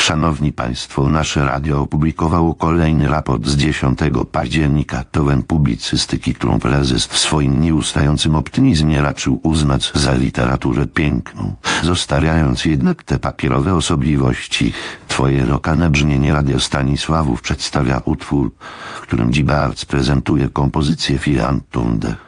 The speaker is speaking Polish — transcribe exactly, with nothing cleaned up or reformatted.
Szanowni Państwo, nasze radio opublikowało kolejny raport z dziesiątego października. Towen publicystyki, którą prezes w swoim nieustającym optymizmie raczył uznać za literaturę piękną. Zostawiając jednak te papierowe osobliwości, twoje lokane brzmienie Radio Stanisławów przedstawia utwór, w którym Dzibarc prezentuje kompozycję Filantunde.